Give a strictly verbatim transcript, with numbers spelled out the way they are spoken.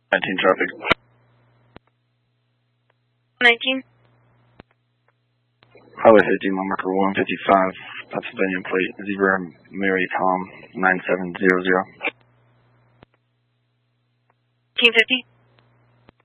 nineteen traffic. nineteen. Highway fifty, mile marker one fifty-five, Pennsylvania plate, Zebra Mary Tom nine seven zero zero. nineteen fifty.